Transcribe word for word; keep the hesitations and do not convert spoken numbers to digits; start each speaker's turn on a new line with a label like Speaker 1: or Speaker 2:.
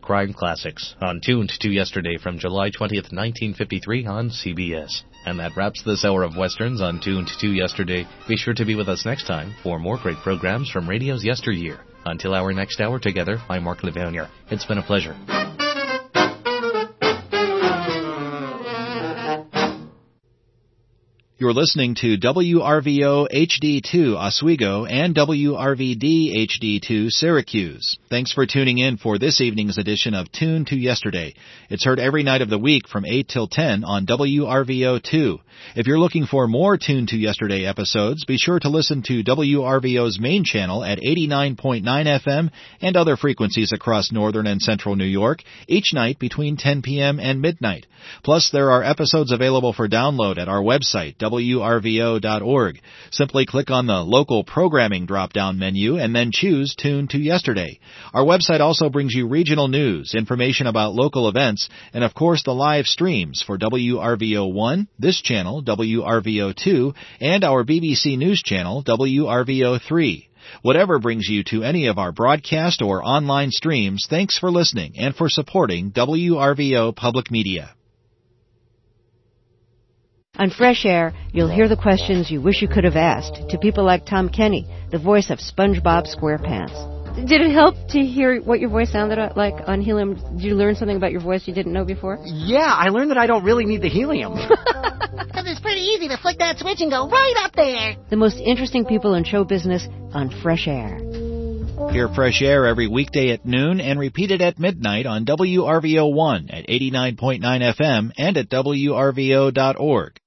Speaker 1: Crime Classics on Tuned to Yesterday from July twentieth, nineteen fifty-three on C B S. And that wraps this hour of Westerns on Tuned to Yesterday. Be sure to be with us next time for more great programs from radio's yesteryear. Until our next hour together, I'm Mark Levanier. It's been a pleasure.
Speaker 2: You're listening to W R V O H D two Oswego and W R V D H D two Syracuse. Thanks for tuning in for this evening's edition of Tune to Yesterday. It's heard every night of the week from eight till ten on W R V O two. If you're looking for more Tune to Yesterday episodes, be sure to listen to W R V O's main channel at eighty-nine point nine F M and other frequencies across northern and central New York each night between ten p.m. and midnight. Plus, there are episodes available for download at our website, W R V O dot org. Simply click on the Local Programming drop-down menu and then choose Tune to Yesterday. Our website also brings you regional news, information about local events, and of course the live streams for W R V O one, this channel, W R V O two, and our B B C News channel, W R V O three. Whatever brings you to any of our broadcast or online streams, thanks for listening and for supporting W R V O Public Media.
Speaker 3: On Fresh Air, you'll hear the questions you wish you could have asked to people like Tom Kenny, the voice of SpongeBob SquarePants. Did it help to hear what your voice sounded like on helium? Did you learn something about your voice you didn't know before?
Speaker 4: Yeah, I learned that I don't really need the helium.
Speaker 5: Because it's pretty easy to flick that switch and go right up there.
Speaker 3: The most interesting people in show business on Fresh Air.
Speaker 2: Hear Fresh Air every weekday at noon and repeat it at midnight on W R V O one at eighty-nine point nine F M and at W R V O dot org.